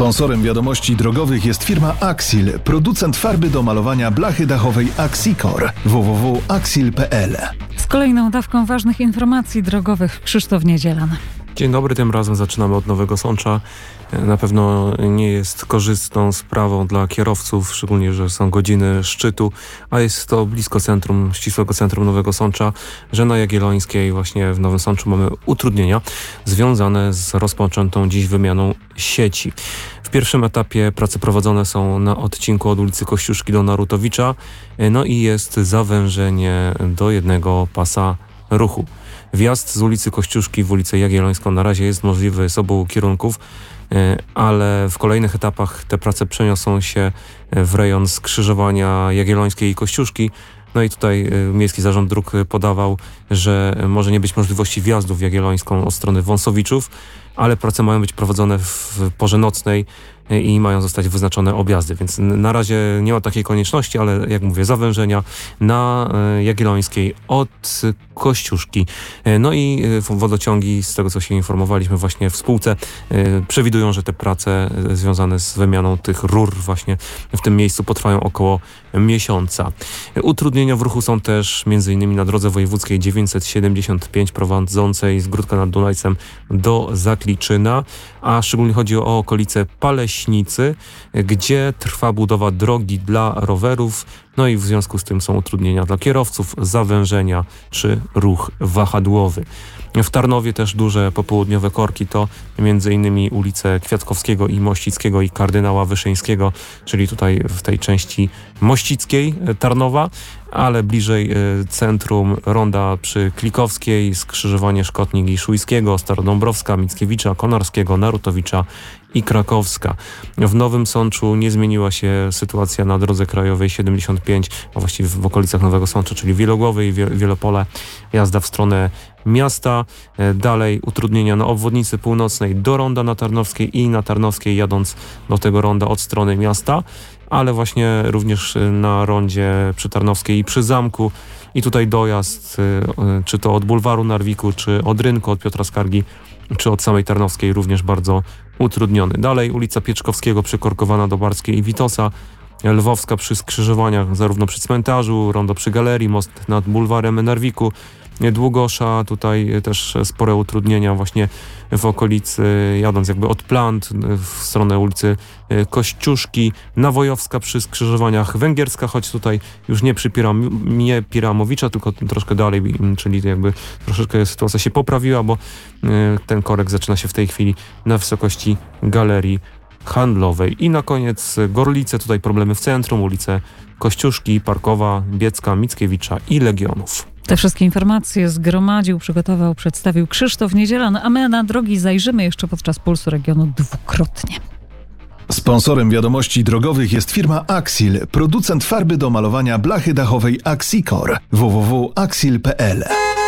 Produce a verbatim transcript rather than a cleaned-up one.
Sponsorem wiadomości drogowych jest firma Axil, producent farby do malowania blachy dachowej Axicor. w w w kropka axil kropka p l. Z kolejną dawką ważnych informacji drogowych Krzysztof Niedzielan. Dzień dobry, tym razem zaczynamy od Nowego Sącza. Na pewno nie jest korzystną sprawą dla kierowców, szczególnie, że są godziny szczytu, a jest to blisko centrum, ścisłego centrum Nowego Sącza, że na Jagiellońskiej właśnie w Nowym Sączu mamy utrudnienia związane z rozpoczętą dziś wymianą sieci. W pierwszym etapie prace prowadzone są na odcinku od ulicy Kościuszki do Narutowicza, no i jest zawężenie do jednego pasa ruchu. Wjazd z ulicy Kościuszki w ulicę Jagiellońską na razie jest możliwy z obu kierunków, ale w kolejnych etapach te prace przeniosą się w rejon skrzyżowania Jagiellońskiej i Kościuszki. No i tutaj Miejski Zarząd Dróg podawał, że może nie być możliwości wjazdu w Jagiellońską od strony Wąsowiczów, ale prace mają być prowadzone w porze nocnej i mają zostać wyznaczone objazdy, więc na razie nie ma takiej konieczności, ale jak mówię, zawężenia na Jagiellońskiej od Kościuszki. No i wodociągi, z tego co się informowaliśmy właśnie w spółce, przewidują, że te prace związane z wymianą tych rur właśnie w tym miejscu potrwają około miesiąca. Utrudnienia w ruchu są też m.in. na drodze wojewódzkiej dziewięćset siedemdziesiąt pięć prowadzącej z Gródka nad Dunajcem do Zakliczyna, a szczególnie chodzi o okolice Paleśnicy, gdzie trwa budowa drogi dla rowerów, no i w związku z tym są utrudnienia dla kierowców, zawężenia czy ruch wahadłowy. W Tarnowie też duże popołudniowe korki to m.in. ulice Kwiatkowskiego i Mościckiego i Kardynała Wyszyńskiego, czyli tutaj w tej części mościckiej Tarnowa, ale bliżej centrum ronda przy Klikowskiej, skrzyżowanie Szkotnik i Szujskiego, Starodąbrowska, Mickiewicza, Konarskiego, Narutowicza i Krakowska. W Nowym Sączu nie zmieniła się sytuacja na drodze krajowej siedemdziesiąt pięć, a właściwie w okolicach Nowego Sącza, czyli Wielogłowy i Wielopole, jazda w stronę miasta. Dalej utrudnienia na obwodnicy północnej do ronda na Tarnowskiej i na Tarnowskiej jadąc do tego ronda od strony miasta, ale właśnie również na rondzie przy Tarnowskiej i przy Zamku. I tutaj dojazd, czy to od bulwaru Narwiku, czy od rynku, od Piotra Skargi, czy od samej Tarnowskiej również bardzo utrudniony. Dalej ulica Pieczkowskiego przykorkowana do Barskiej i Witosa, Lwowska przy skrzyżowaniach zarówno przy cmentarzu, rondo przy galerii, most nad bulwarem Narwiku, Długosza, tutaj też spore utrudnienia właśnie w okolicy, jadąc jakby od Plant w stronę ulicy Kościuszki, Nawojowska przy skrzyżowaniach, Węgierska, choć tutaj już nie przy Piram, nie Piramowicza, tylko troszkę dalej, czyli jakby troszeczkę sytuacja się poprawiła, bo ten korek zaczyna się w tej chwili na wysokości galerii handlowej. I na koniec Gorlice, tutaj problemy w centrum, ulice Kościuszki, Parkowa, Biecka, Mickiewicza i Legionów. Te wszystkie informacje zgromadził, przygotował, przedstawił Krzysztof Niedzielan, a my na drogi zajrzymy jeszcze podczas Pulsu Regionu dwukrotnie. Sponsorem wiadomości drogowych jest firma Axil, producent farby do malowania blachy dachowej Axicor. w w w kropka axil kropka p l.